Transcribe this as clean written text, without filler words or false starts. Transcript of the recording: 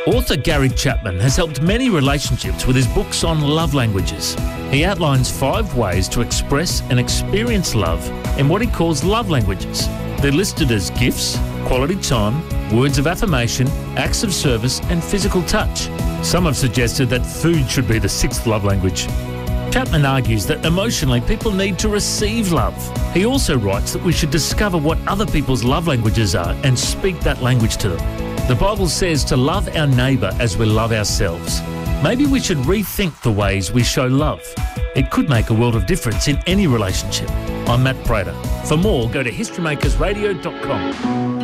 Author Gary Chapman has helped many relationships with his books on love languages. He outlines 5 ways to express and experience love in what he calls love languages. They're listed as gifts, quality time, words of affirmation, acts of service and physical touch. Some have suggested that food should be the 6th love language. Chapman argues that emotionally people need to receive love. He also writes that we should discover what other people's love languages are and speak that language to them. The Bible says to love our neighbour as we love ourselves. Maybe we should rethink the ways we show love. It could make a world of difference in any relationship. I'm Matt Prater. For more, go to historymakersradio.com.